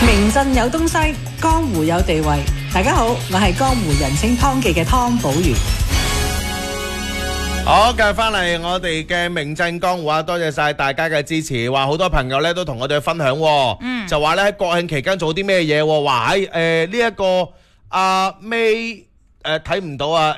名鎮有東西，江湖有地位。大家好，我係江湖人稱湯記嘅湯寶如。 好，繼續翻嚟我哋嘅名鎮江湖啊！多謝晒大家嘅支持。話好多朋友咧都同我哋分享，就話咧喺國慶期間做啲咩嘢？話喺呢一個May 睇唔到啊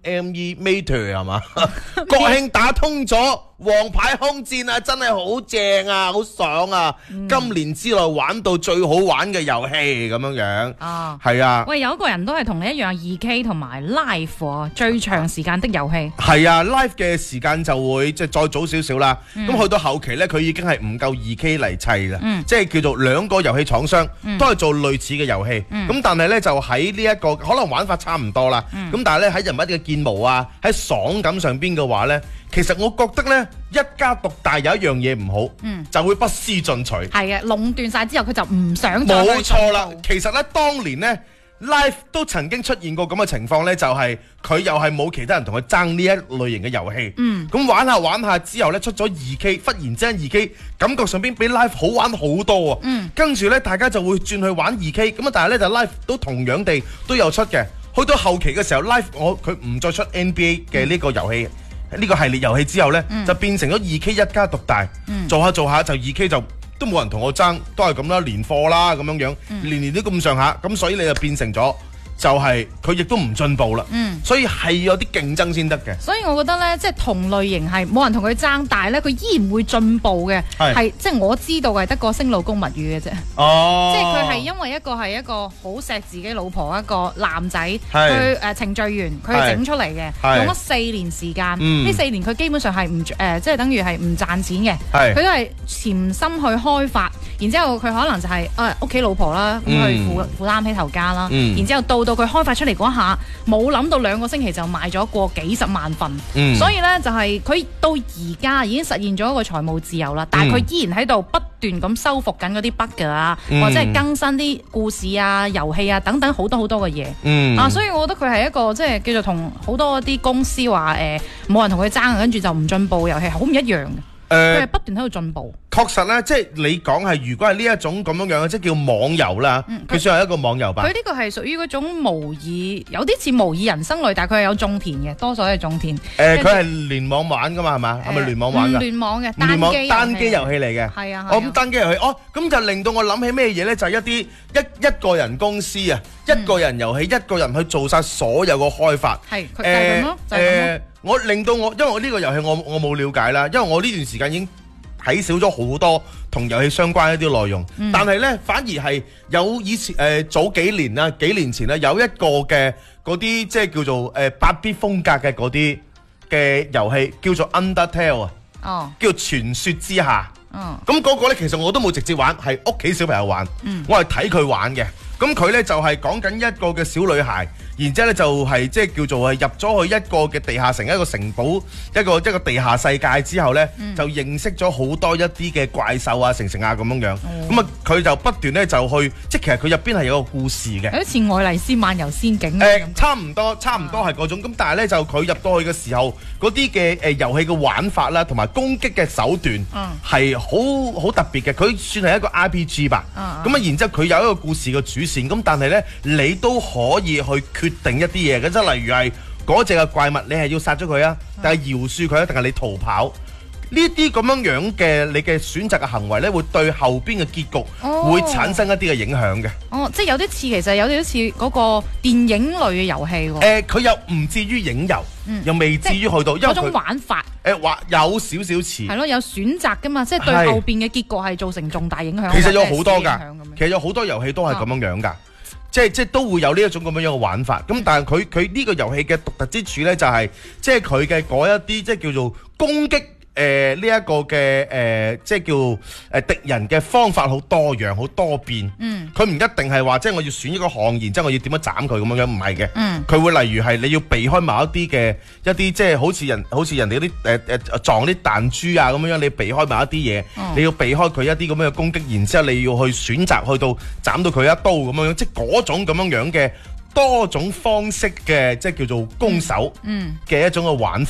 ME Mater 係嘛？國慶打通咗王牌空戰啊，真係好正啊，好爽啊！今年之內玩到最好玩嘅遊戲咁樣樣。係啊。 喂，有一個人都係同你一樣 2K 同埋 Live 最長時間的遊戲。 係啊 ，Live 嘅時間就會即係再早少少啦。咁去到後期呢，佢已經係唔夠 2K 嚟砌啦。即係叫做兩個遊戲廠商都係做類似嘅遊戲。咁但係呢，就喺呢一個可能玩法差唔多啦。咁但係咧喺人物嘅建模啊，喺爽感上邊嘅話呢，其實我覺得呢，一家獨大有一樣嘢唔好，就會不思進取。 係啊，壟斷晒之後佢就唔想再去冇錯啦，其實呢，當年呢 Live 都曾經出現過咁嘅情況呢，就係佢又係冇其他人同佢爭呢一類型嘅遊戲。咁玩下玩下之後呢，出咗 2K， 忽然之間 2K 感覺上邊比 Live 好玩好多啊。跟住呢，大家就會轉去玩 2K， 咁啊但係呢，就 Live 都同樣地都有出嘅。去到後期嘅時候 ，Live 佢唔再出 NBA 嘅呢個遊戲，呢個系列遊戲之後呢，就變成咗 2K 一家獨大，做下做下就 2K 就都冇人同我爭，都係咁啦，年貨啦咁樣樣，年年都咁上下，咁所以你就變成咗。就係佢亦都唔進步啦，所以係有啲競爭先得嘅。 所以我覺得呢，即係同類型係冇人同佢爭，但係呢，佢依然會進步嘅。係即係我知道係得個星露谷物語嘅啫。即係佢係因為係一個好錫自己老婆一個男仔，佢程序員，佢整出嚟嘅，用咗4年時間。呢4年佢基本上係唔即係等於係唔賺錢嘅。佢都係潛心去開發，然之後佢可能就係屋企老婆啦，咁去負擔起頭家啦，然之後到佢開發出嚟嗰下，冇諗到2個星期就賣咗過幾十萬份，所以呢，就係佢到而家已經實現咗一個財務自由啦。但係佢依然喺度不斷咁修復緊嗰啲 bug 啊，或者係更新啲故事啊、遊戲啊等等好多嘅嘢。所以我覺得佢係一個即係叫做同好多啲公司話冇人同佢爭，跟住就唔進步遊戲好唔一樣嘅。佢係不斷喺度進步。 確實咧，即係你講係，如果係呢一種咁樣樣嘅，即係叫網遊啦，佢算係一個網遊吧。佢呢個係屬於嗰種模擬，有啲似模擬人生類，但係佢係有種田嘅，多數係種田。佢係聯網玩噶嘛，係嘛？係咪聯網玩噶？ 聯網嘅單機遊戲嚟嘅。 係啊。 咁單機遊戲，咁就令到我諗起咩嘢咧？就係一個人公司啊，一個人遊戲，一個人去做晒所有個開發。 係。就係咁咯。因為我呢個遊戲我冇了解啦，因為我呢段時間已經睇少咗好多同遊戲相關一啲內容，但係呢，反而係有以前早幾年啦，幾年前呢，有一個嘅嗰啲即係叫做8bit 風格嘅嗰啲嘅遊戲叫做 Undertale 啊，叫傳說之下。咁嗰個呢，其實我都冇直接玩，係屋企小朋友玩，我係睇佢玩嘅。咁佢呢，就係講緊一個嘅小女孩，然之後呢，就係即係叫做係入咗去一個嘅地下城，一個城堡，一個地下世界之後呢，就認識咗好多一啲嘅怪獸啊、成啊咁樣樣。咁啊，佢就不斷呢，就去，即係其實佢入邊係有個故事嘅， 好似愛麗絲漫遊仙境。 差唔多係嗰種。咁但係呢，就佢入到去嘅時候，嗰啲嘅遊戲嘅玩法啦，同埋攻擊嘅手段係好特別嘅。佢算係一個 RPG 吧。咁啊，然之後佢有一個故事嘅主線，咁但係呢，你都可以去決定一啲嘢嘅，即係例如係嗰隻嘅怪物，你係要殺咗佢啊，定係饒恕佢啊，定係你逃跑？呢啲咁樣樣嘅你嘅選擇嘅行為呢，會對後邊嘅結局會產生一啲嘅影響嘅。 即係有啲似，其實有啲似嗰個電影類嘅遊戲喎。 佢又唔至於影遊，又未至於去到嗰種玩法。 有少少似。 係咯，有選擇噶嘛，即係對後邊嘅結局係造成重大影響。 其實有好多㗎，其實有好多遊戲都係咁樣樣㗎。即係都會有呢一種咁樣樣嘅玩法，咁但係佢呢個遊戲嘅獨特之處呢，就係即係佢嘅嗰一啲即係叫做攻擊呢一個嘅即係叫敵人嘅方法好多樣好多變。佢唔一定係話即係我要選一個項，然之後我要點樣斬佢咁樣樣，唔係嘅。佢會例如係你要避開某一啲嘅一啲即係好似人哋嗰啲撞啲彈珠啊咁樣樣，你避開某一啲嘢，你要避開佢一啲咁樣嘅攻擊，然之後你要去選擇去到斬到佢一刀咁樣樣，即係嗰種咁樣樣嘅多種方式嘅即係叫做攻守嘅一種嘅玩法。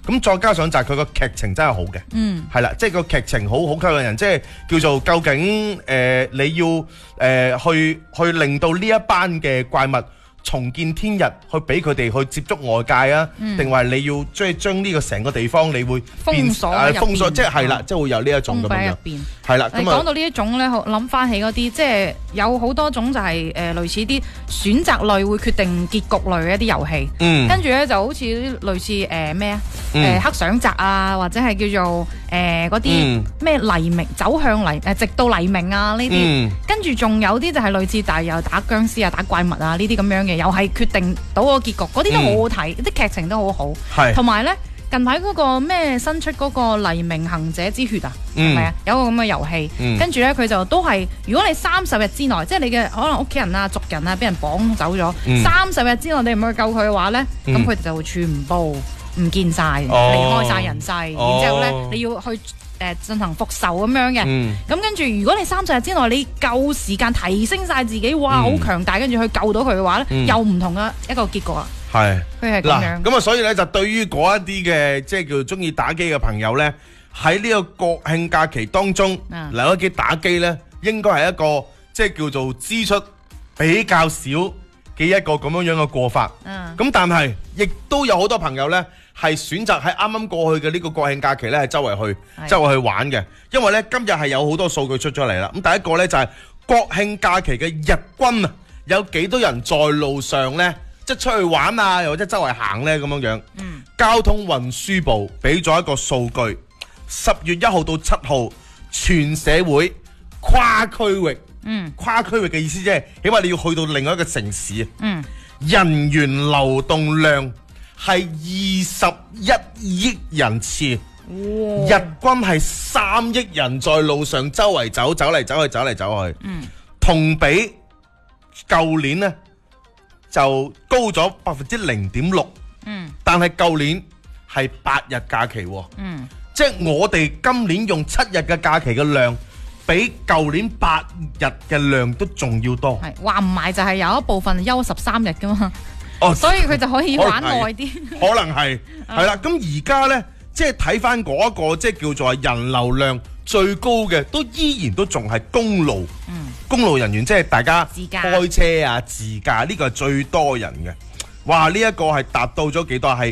咁再加上就係佢個劇情真係好嘅，係啦，即係個劇情好吸引人，即係叫做究竟你要去令到呢一班嘅怪物重見天日，去俾佢哋去接觸外界啊，定係你要即係將呢個成個地方你會封鎖， 即係啦，即係會有呢一種咁樣，係啦。 你講到呢一種咧，諗翻起嗰啲，即係有好多種就係類似啲選擇類會決定結局類嘅一啲遊戲，跟住咧就好似類似咩啊，黑想宅啊，或者係叫做嗰啲咩黎明走向直到黎明啊呢啲，跟住仲有啲就係類似但係又打僵屍啊、打怪物啊呢啲咁樣嘅，又係決定到個結局，嗰啲都好好睇，啲劇情都好好，同埋咧。近排嗰個咩新出嗰個黎明行者之血啊，係咪啊？有個咁嘅遊戲，跟住咧佢就都係，如果你30日之內，即係你嘅可能屋企人啊、族人啊，俾人綁走咗，30日之內你唔去救佢嘅話咧，咁佢哋就會全部唔見晒，離開晒人世，然之後咧你要去進行復仇咁樣嘅，咁跟住如果你30日之內你夠時間提升晒自己，哇好強大，跟住去救到佢嘅話咧，又唔同嘅一個結局啊！ 係， 佢係咁樣。 咁啊，所以咧就對於嗰一啲嘅即係叫做中意打機嘅朋友咧，喺呢個國慶假期當中嚟屋企打機咧，應該係一個即係叫做支出比較少嘅一個咁樣嘅過法。咁但係亦都有好多朋友咧係選擇喺啱啱過去嘅呢個國慶假期咧係周圍去玩嘅，因為咧今日係有好多數據出咗嚟啦。咁第一個咧就係國慶假期嘅日均啊，有幾多人在路上咧？即係出去玩啊，又或者周圍行呢咁樣樣。交通運輸部俾咗一個數據，10月1號到7號，全社會跨區域，跨區域嘅意思即係，起碼你要去到另外一個城市，人員流動量係21億人次，日均係3億人在路上周圍走嚟走去，同比舊年呢就高咗0.6%，但係舊年係8日假期，即係我哋今年用7日嘅假期嘅量，比舊年8日嘅量都仲要多。 係話唔埋就係有一部分休13日噶嘛，所以佢就可以玩耐啲。 可能係啦，咁而家呢，即係睇翻嗰一個即係叫做人流量最高嘅，都依然都仲係公路。公路人員即係大家開車啊、自駕呢個係最多人嘅。哇！呢一個係達到咗幾多？係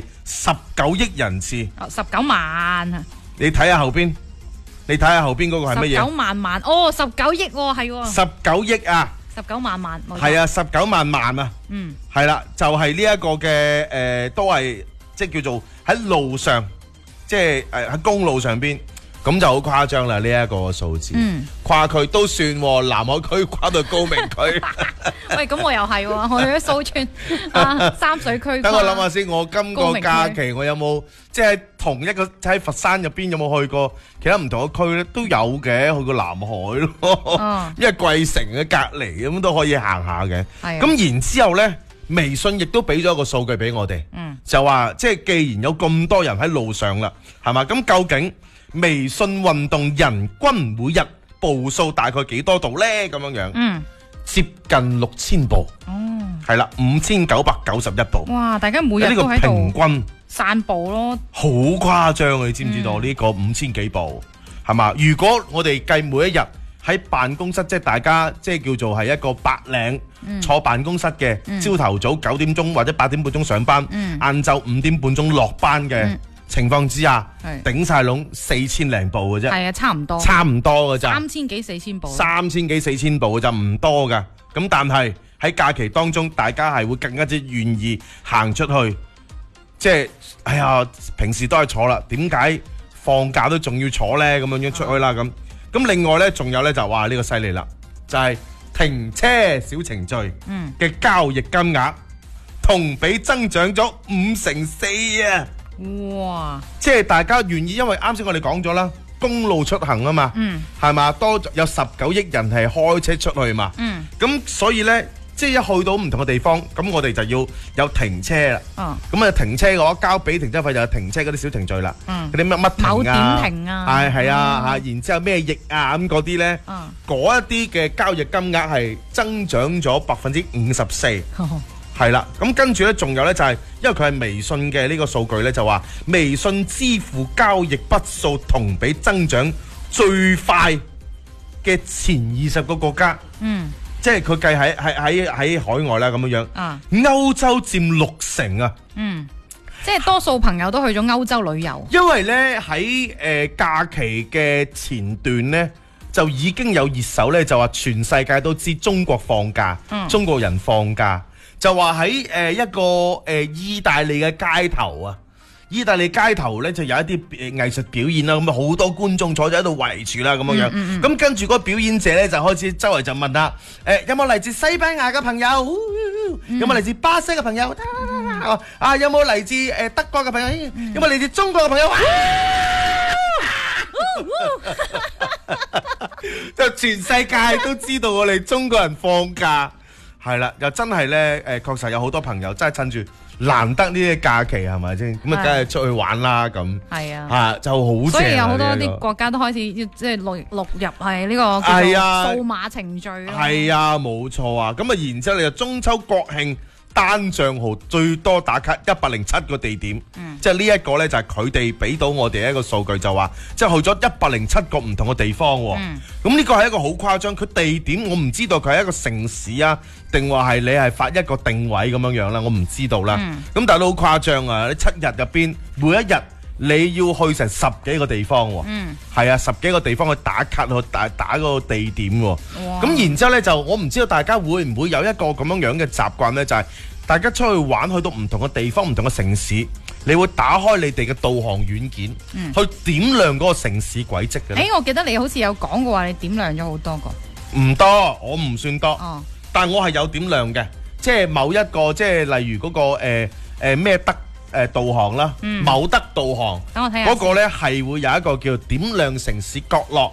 19億人次。 19萬啊！ 你睇下後邊嗰個係乜嘢 ？19萬19億喎，係喎。 19億啊！19 萬， 係啊，19萬啊。係啦，就係呢一個嘅都係即係叫做喺路上，即係喺公路上邊。咁就好誇張啦！呢一個數字，跨區都算喎，南海區跨到高明區。 喂，咁我又係喎，我去咗蘇村啊，三水區。 等我諗下先，我今個假期我有冇即係同一個喺佛山入邊有冇去過其他唔同嘅區咧？都有嘅，去過南海咯，因為貴城嘅隔離咁都可以行下嘅。咁然之後咧，微信亦都俾咗一個數據俾我哋，就話即係既然有咁多人喺路上啦，係嘛？咁究竟微信運動人均每日步數大概幾多度呢？咁樣樣，接近6000步，係啦，5991步。 哇！大家每日都喺度平均散步咯， 好誇張啊！你知唔知道呢個5000幾步係嘛？如果我哋計每一日喺辦公室，即係大家即係叫做係一個白領坐辦公室嘅，朝頭早9點鐘或者8點半鐘上班，晏晝5點半鐘落班嘅。情況之下，頂晒籠4000零步嘅啫， 係啊，差唔多嘅咋 ，3000幾4000步 ，3000幾4000步嘅就唔多噶。咁但係喺假期當中，大家係會更加之願意行出去，即係哎呀，平時都係坐啦，點解放假都仲要坐呢？咁樣出去啦咁。咁另外呢，仲有呢，就哇呢個犀利啦，就係停車小程序嘅交易金額同比增長咗54%啊！ 哇！ 即係大家願意，因為啱先我哋講咗啦，公路出行啊嘛，係嘛，多有19億人係開車出去嘛，咁所以呢，即係一去到唔同嘅地方，咁我哋就要有停車啦。咁啊停車嘅話，交俾停車費就有停車嗰啲小程序啦，嗰啲乜停啊， 某點停啊， 係啊嚇，然之後咩逆啊咁嗰啲呢，嗰一啲嘅交易金額係增長咗54%。 係啦，咁跟住呢，仲有呢，就係，因為佢係微信嘅呢個數據呢，就話微信支付交易筆數同比增長最快嘅前20個國家。即係佢計喺海外啦咁樣樣。歐洲佔60%啊。 即係多數朋友都去咗歐洲旅遊。因為呢，喺假期嘅前段呢，就已經有熱搜呢，就話全世界都知中國放假，中國人放假。就話喺一個意大利嘅街頭啊，意大利街頭咧就有一啲藝術表演啦，咁啊好多觀眾坐咗喺度圍住啦咁樣樣，咁跟住嗰個表演者咧就開始周圍就問啦，有冇嚟自西班牙嘅朋友？有冇嚟自巴西嘅朋友？啊有冇嚟自德國嘅朋友？有冇嚟自中國嘅朋友？就全世界都知道我哋中國人放假。係啦，又真係咧，確實有好多朋友真係趁住難得呢啲假期係咪先？咁啊，梗係出去玩啦咁。係啊，就好正。 所以有好多啲國家都開始要即係錄入係呢個叫做數碼程序。 係啊，冇錯啊。咁啊，然之後你就中秋國慶單帳號最多打卡107個地點。即係呢一個咧就係佢哋俾到我哋一個數據，就話即係去咗107個唔同嘅地方。咁呢個係一個好誇張，佢地點我唔知道佢係一個城市啊，定話係你係發一個定位咁樣樣啦，我唔知道啦。咁但係都好誇張啊！你7日入邊每一日你要去成10幾個地方喎。係啊，10幾個地方去打卡去打嗰個地點喎。咁然之後咧就我唔知道大家會唔會有一個咁樣樣嘅習慣咧，就係大家出去玩去到唔同嘅地方、唔同嘅城市。你會打開你哋嘅導航軟件，去點亮嗰個城市軌跡嘅。 我記得你好似有講過話，你點亮咗好多個。 唔多，我唔算多。但我係有點亮嘅，即係某一個，即係例如嗰個咩德導航啦，某德導航。 等我睇下。 嗰個呢係會有一個叫點亮城市角落。